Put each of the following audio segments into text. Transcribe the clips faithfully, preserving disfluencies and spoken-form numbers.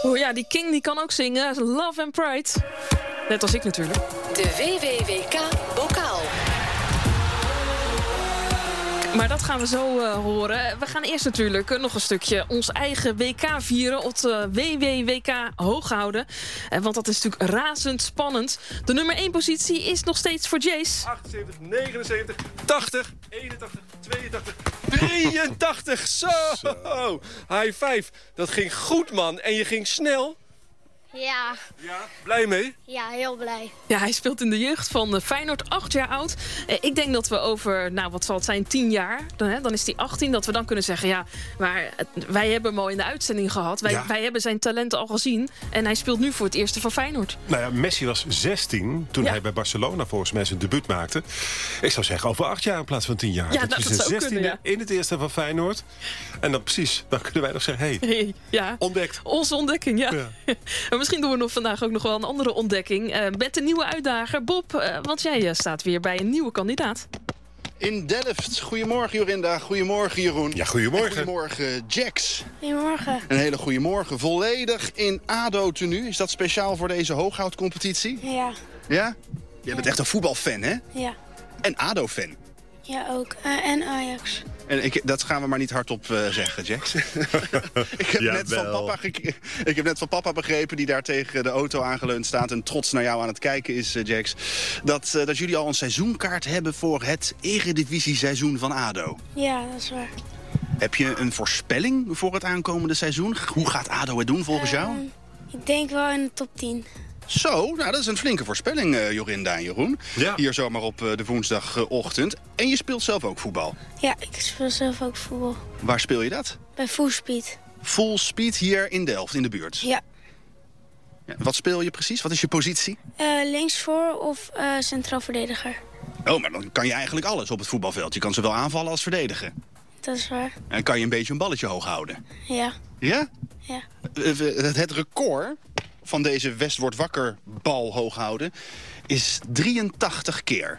Oh ja, die King die kan ook zingen. Love and Pride. Net als ik natuurlijk. De W W W K-bokaal. Maar dat gaan we zo uh, horen. We gaan eerst natuurlijk uh, nog een stukje ons eigen W K vieren. Het uh, W W W K hooghouden. Uh, want dat is natuurlijk razend spannend. De nummer één positie is nog steeds voor Jace. achtenzeventig, negenenzeventig, tachtig, eenentachtig, tweeëntachtig, drieëntachtig. Zo! Zo. High five. Dat ging goed, man. En je ging snel. Ja. Ja, blij mee? Ja, heel blij. Ja, hij speelt in de jeugd van Feyenoord, acht jaar oud. Eh, ik denk dat we over, nou wat zal het zijn, tien jaar... Dan, hè, dan is hij achttien, dat we dan kunnen zeggen... ja, maar wij hebben hem al in de uitzending gehad. Wij, ja. wij hebben zijn talent al gezien. En hij speelt nu voor het eerste voor Feyenoord. Nou ja, Messi was zestien toen ja. hij bij Barcelona volgens mij zijn debuut maakte. Ik zou zeggen over acht jaar in plaats van tien jaar. Ja, dat dat is zou de kunnen, zestiende ja. in het eerste van Feyenoord. En dan precies, dan kunnen wij nog zeggen... Hey, Hey, ja. ontdekt. Onze ontdekking, ja. Ja. Maar misschien doen we nog vandaag ook nog wel een andere ontdekking. Uh, met een nieuwe uitdager. Bob, uh, want jij uh, staat weer bij een nieuwe kandidaat. In Delft. Goedemorgen Jorinda, goedemorgen Jeroen. Ja, goedemorgen. En goedemorgen Jax. Goedemorgen. Een hele goede morgen. Volledig in ADO-tenue. Is dat speciaal voor deze hooghoudcompetitie? Ja. Ja? Jij bent echt een voetbalfan, hè? Ja. En ADO-fan. Ja, ook. Uh, en Ajax. En ik, dat gaan we maar niet hardop uh, zeggen, Jax. ik, heb net van papa ge- ik heb net van papa begrepen, die daar tegen de auto aangeleund staat... en trots naar jou aan het kijken is, uh, Jax... Dat, uh, dat jullie al een seizoenkaart hebben voor het eredivisie-seizoen van ADO. Ja, dat is waar. Heb je een voorspelling voor het aankomende seizoen? Hoe gaat ADO het doen volgens jou? Uh, ik denk wel in de top tien. Zo, nou dat is een flinke voorspelling, uh, Jorinda en Jeroen. Ja. Hier zomaar op uh, de woensdagochtend. En je speelt zelf ook voetbal. Ja, ik speel zelf ook voetbal. Waar speel je dat? Bij Full Speed. Full Speed hier in Delft, in de buurt. Ja. Ja, wat speel je precies? Wat is je positie? Uh, linksvoor of uh, centraal verdediger. Oh, maar dan kan je eigenlijk alles op het voetbalveld. Je kan zowel aanvallen als verdedigen. Dat is waar. En kan je een beetje een balletje hoog houden. Ja. Ja? Ja. Uh, het record van deze West wordt wakker bal hoog houden is drieëntachtig keer.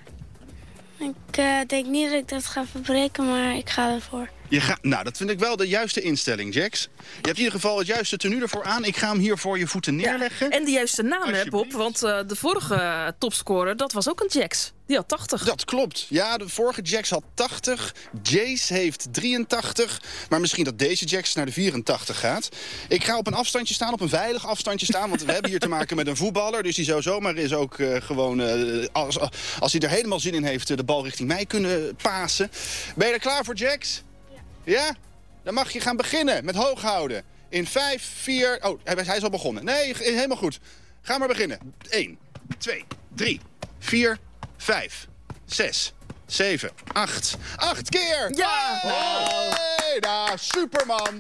Ik uh, denk niet dat ik dat ga verbreken, maar ik ga ervoor. Je gaat, nou, dat vind ik wel de juiste instelling, Jax. Je hebt in ieder geval het juiste tenue ervoor aan. Ik ga hem hier voor je voeten neerleggen. Ja, en de juiste naam, hè, Bob? Alsjeblieft. Want uh, de vorige topscorer, dat was ook een Jax. Die had tachtig. Dat klopt. Ja, de vorige Jax had tachtig. Jace heeft drieëntachtig. Maar misschien dat deze Jax naar de vierentachtig gaat. Ik ga op een afstandje staan, op een veilig afstandje staan. Want we hebben hier te maken met een voetballer. Dus die zou zomaar is ook uh, gewoon, uh, als, als hij er helemaal zin in heeft, de bal richting mij kunnen pasen. Ben je er klaar voor, Jax? Ja. Ja? Dan mag je gaan beginnen met hoog houden. In vijf, vier... Oh, hij is al begonnen. Nee, helemaal goed. Ga maar beginnen. één, twee, drie, vier... Vijf, zes, zeven, acht. Acht keer! Ja! Hey, nou, superman.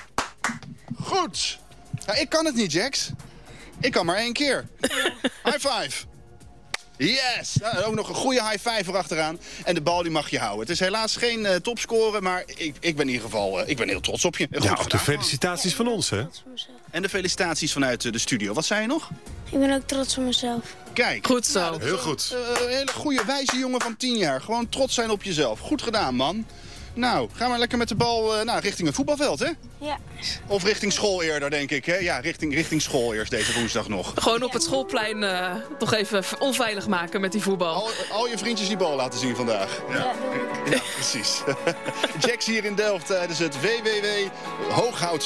Goed. Ja, ik kan het niet, Jax. Ik kan maar één keer. High five. Yes! Nou, ook nog een goede high five erachteraan. En de bal die mag je houden. Het is helaas geen uh, topscorer, maar ik, ik ben in ieder geval uh, ik ben heel trots op je. Goed Ja, ook de gedaan. felicitaties van ons, hè? Trots op mezelf. En de felicitaties vanuit uh, de studio. Wat zei je nog? Ik ben ook trots op mezelf. Kijk. Goed zo. Nou, dat is Heel een, goed. uh, een hele goede, wijze jongen van tien jaar. Gewoon trots zijn op jezelf. Goed gedaan, man. Nou, ga maar lekker met de bal uh, nou, richting het voetbalveld, hè? Ja. Of richting school eerder, denk ik, hè? Ja, richting, richting school eerst deze woensdag nog. Gewoon op het schoolplein uh, toch even onveilig maken met die voetbal. Al, al je vriendjes die bal laten zien vandaag. Ja, Ja, doe ik. ja precies. Jax hier in Delft tijdens het W W W Hooghout